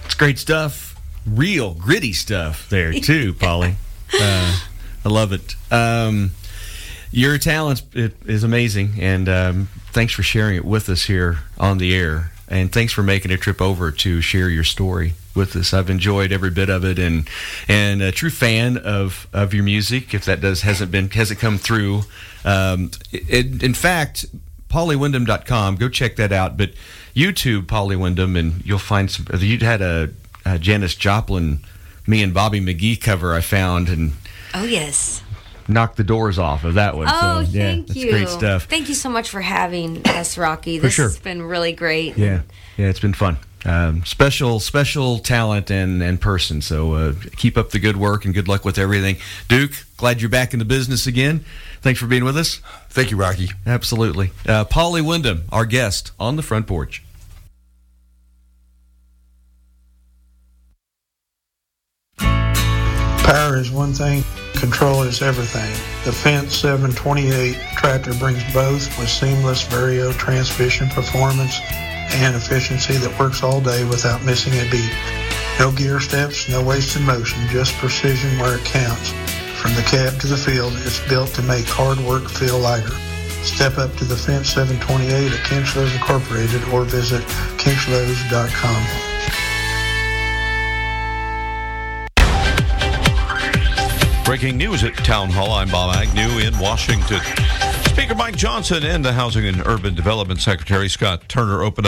It's great stuff. Real gritty stuff there too, Polly. I love it. Your talent is amazing, and thanks for sharing it with us here on the air. And thanks for making a trip over to share your story with us. I've enjoyed every bit of it, and a true fan of your music. If that hasn't come through, in fact, PollyWyndham.com. Go check that out. But YouTube Polly Wyndham, and you'll find some. You had a Janis Joplin, Me and Bobby McGee cover I found, and oh yes, knocked the doors off of that one. Oh, so, yeah, thank you. That's great stuff. Thank you so much for having us, Rocky. This sure. has been really great. Yeah, it's been fun. Special talent and person. So keep up the good work and good luck with everything. Duke, glad you're back in the business again. Thanks for being with us. Thank you, Rocky. Absolutely. Polly Wyndham, our guest on the front porch. Power is one thing, control is everything. The Fendt 728 tractor brings both with seamless Vario transmission performance and efficiency that works all day without missing a beat. No gear steps, no wasted motion, just precision where it counts. From the cab to the field, it's built to make hard work feel lighter. Step up to the Fendt 728 at Kinchlows Incorporated or visit kinchlows.com. Breaking news at Town Hall. I'm Bob Agnew in Washington. Speaker Mike Johnson and the Housing and Urban Development Secretary Scott Turner opened up